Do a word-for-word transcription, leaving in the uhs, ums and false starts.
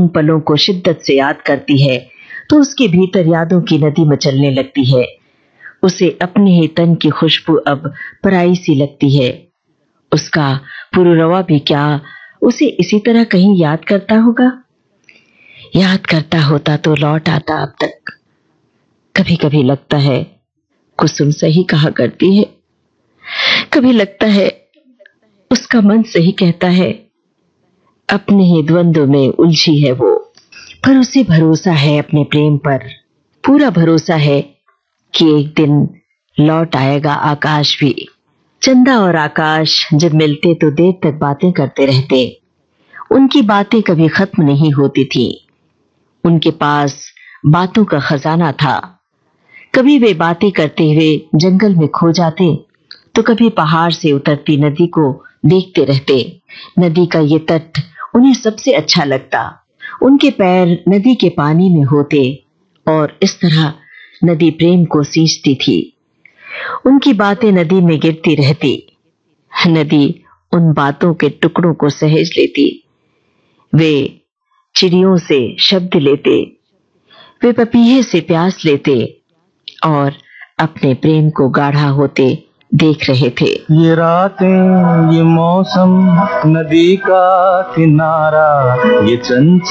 उन पलों को शिद्दत से याद करती है तो उसके भीतर यादों की नदी मचलने लगती है। उसे अपने ही तन की खुशबू अब पराई सी लगती है। उसका पुरुरवा भी क्या उसे इसी तरह कहीं याद करता होगा? याद करता होता तो लौट आता अब तक। कभी कभी लगता है कुसुम सही कहा करती है, कभी लगता है उसका मन सही कहता है। अपने ही द्वंद्व में उलझी है वो, पर उसे भरोसा है अपने प्रेम पर, पूरा भरोसा है कि एक दिन लौट आएगा आकाश भी। चंदा और आकाश जब मिलते तो देर तक बातें करते रहते। उनकी बातें कभी खत्म नहीं होती थी। उनके पास बातों का खजाना था। कभी वे बातें करते हुए जंगल में खो जाते तो कभी पहाड़ से उतरती नदी को देखते रहते। नदी का ये तट उन्हें सबसे अच्छा लगता। उनके पैर नदी के पानी में होते और इस तरह नदी प्रेम को सींचती थी। उनकी बातें नदी में गिरती रहती। नदी उन बातों के टुकड़ों को सहेज लेती। वे चिड़ियों से शब्द लेते, वे पपीहे से प्यास लेते और अपने प्रेम को गाढ़ा होते देख रहे थे। ये रातें, ये मौसम, नदी का किनारा, ये चंचल